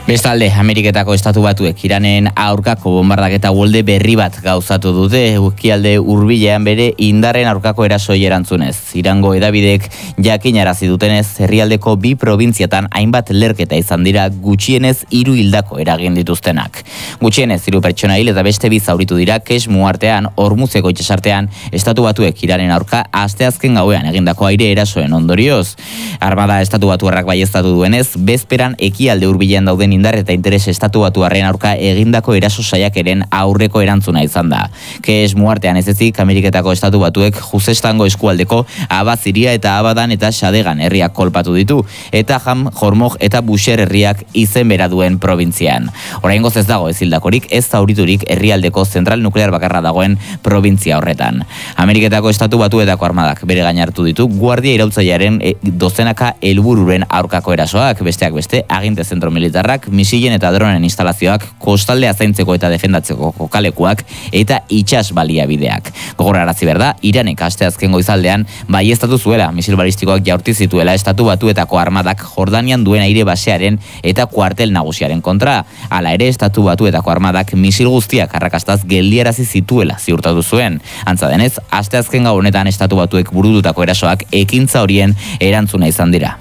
Bestalde, Ameriketako Estatu Batuek Iranen aurkako bombardaketa uholde berri bat gauzatu dute, ekialde hurbilean bere indarren aurkako erasoi erantzunez. Irango hedabidek jakinarazi dutenez, herrialdeko 2 probintziatan hainbat lerketa izan dira gutxienez 3 hildako eragin dituztenak. Gutxienez 3 pertsona hil eta beste 2 zauritu dira Kesmu artean, Hormuzeko itsasartean, Estatu Batuek Iranen aurka asteazken gauean egindako aire erasoen ondorioz. Armada Estatu Batuarrak baieztatu duenez, bezperan ekialde hurbilean dauden indar eta interes Estatu Batuarren aurka egindako eraso saiakeren aurreko erantzuna izan da. Kesmu artean ez ezik, Ameriketako Estatu Batuek Juzestango eskualdeko Aba Ziria eta Abadan eta Xadegan herriak kolpatu ditu, eta Ham, Hormog eta Busher herriak izen bera duen probintzian. Oraingoz ez dago ezildakorik, ez zauriturik herrialdeko zentral nuklear bakarra dagoen probintzia horretan. Ameriketako Estatu Batuetako armadak bere gain hartu ditu Guardia Iraultzailearen dozenaka helbururen aurkako erasoak, besteak beste, aginte zentro militarrak, misilen eta dronen instalazioak, kostaldea zaintzeko eta defendatzeko kokalekuak eta itsas baliabideak. Gogorarazi berda, Iranek asteazken goizaldean baieztatu zuela misil balistikoak jaurti zituela Estatu Batuetako armadak Jordanian duen aire basearen eta kuartel nagusiaren kontra. Hala ere, Estatu Batuetako armadak misil guztiak arrakastaz geldiarazi zituela ziurtatu zuen. Antza denez, asteazken gau honetan Estatu Batuek burututako erasoak ekintza horien erantzuna izan dira.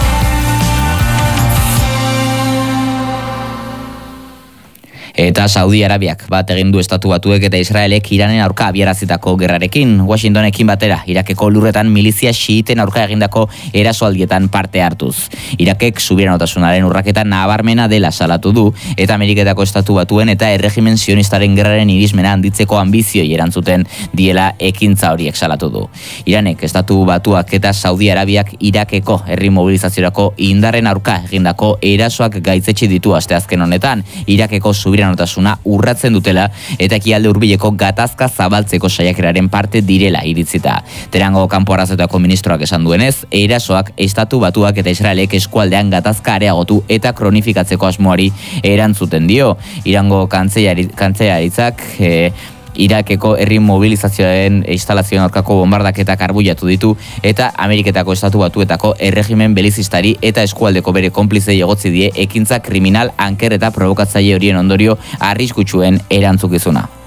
Eta Saudi Arabiak bat egin du Estatu Batuek eta Israelek Iranen aurka abiarazitako gerrarekin. Washingtonekin batera, Irakeko lurretan milizia xiiten aurka egindako erasoaldietan parte hartuz. Irakek subiranotasunaren urraketa nabarmena dela salatu du, eta Ameriketako Estatu Batuen eta erregimen sionistaren gerraren irismena handitzeko anbizioi erantzuten diela ekintza horiek salatu du. Iranek, Estatu Batuak eta Saudi Arabiak Irakeko herri mobilizaziorako indarren aurka egindako erasoak gaitzetsi ditu asteazken honetan, Irakeko subiranotasuna urratzen dutela eta ekialde hurbileko gatazka zabaltzeko saiakeraren parte direla iritzita. Terango kanpo arazoetako ministroak esan duenez, erasoak Estatu Batuak eta Israelek eskualdean gatazka areagotu eta kronifikatzeko asmoari erantzuten dio. Irango kantzilaritzak Irakeko herri mobilizazioaren instalazioen aurkako bombardaketak arbuiatu ditu eta Ameriketako Estatu Batuetako erregimen belizistari eta eskualdeko bere konplizei egotzi die ekintza kriminal, anker eta provokatzaile horien ondorio arriskutsuen erantzukizuna.